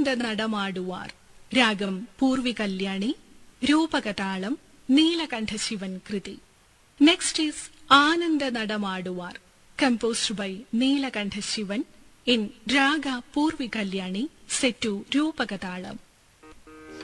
Ananda നടമാടുവാർ. Ragam Purvi Kalyani. രൂപകതാളം നീലകണ്ഠശിവൻ Krithi. Next is Ananda നടമാടുവാർ, composed by Neelakantha Shivan in Raga Purvi Kalyani, set to Rupakatalam.